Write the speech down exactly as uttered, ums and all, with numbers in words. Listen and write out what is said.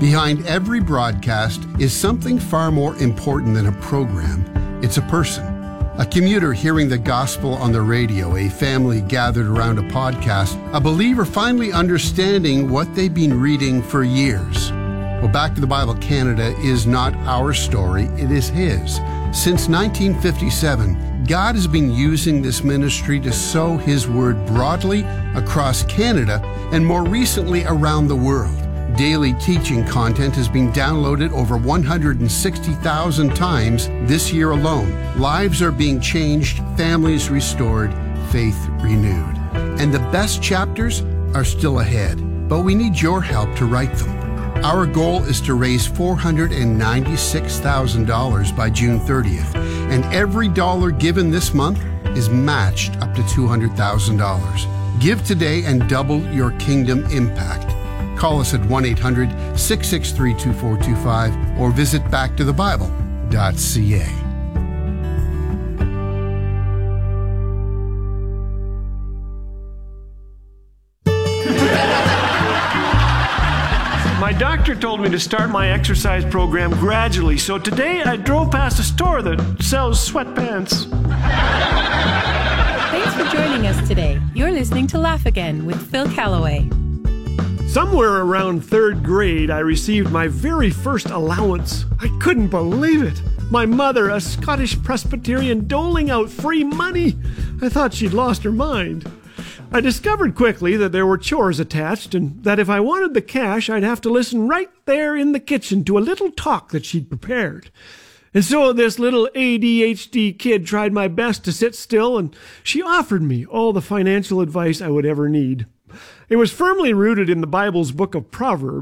Behind every broadcast is something far more important than a program. It's a person. A commuter hearing the gospel on the radio, a family gathered around a podcast, a believer finally understanding what they've been reading for years. Well, Back to the Bible Canada is not our story, it is His. Since nineteen fifty-seven, God has been using this ministry to sow His word broadly across Canada and more recently around the world. Daily teaching content has been downloaded over one hundred sixty thousand times this year alone. Lives are being changed, families restored, faith renewed. And the best chapters are still ahead, but we need your help to write them. Our goal is to raise four hundred ninety-six thousand dollars by June thirtieth, and every dollar given this month is matched up to two hundred thousand dollars. Give today and double your kingdom impact. Call us at one eight hundred, six six three, two four two five or visit back to the bible dot c a. My doctor told me to start my exercise program gradually, so today I drove past a store that sells sweatpants. Thanks for joining us today. You're listening to Laugh Again with Phil Callaway. Somewhere around third grade, I received my very first allowance. I couldn't believe it. My mother, a Scottish Presbyterian, doling out free money. I thought she'd lost her mind. I discovered quickly that there were chores attached and that if I wanted the cash, I'd have to listen right there in the kitchen to a little talk that she'd prepared. And so this little A D H D kid tried my best to sit still, and she offered me all the financial advice I would ever need. It was firmly rooted in the Bible's book of Proverbs.